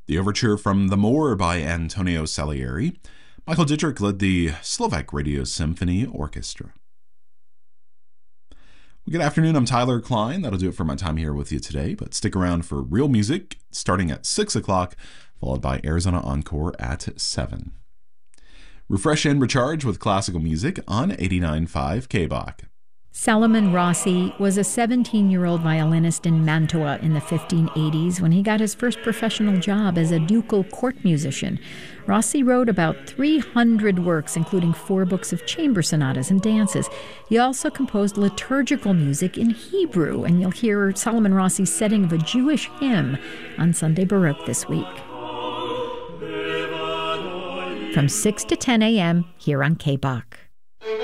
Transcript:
The overture from The Moor by Antonio Salieri. Michael Dietrich led the Slovak Radio Symphony Orchestra. Good afternoon, I'm Tyler Klein. That'll do it for my time here with you today, but stick around for real music starting at 6 o'clock, followed by Arizona Encore at 7. Refresh and recharge with classical music on 89.5 KBOC. Salomon Rossi was a 17-year-old violinist in Mantua in the 1580s when he got his first professional job as a ducal court musician. Rossi wrote about 300 works, including 4 books of chamber sonatas and dances. He also composed liturgical music in Hebrew, and you'll hear Salomon Rossi's setting of a Jewish hymn on Sunday Baroque this week. From 6 to 10 a.m. here on KBOC.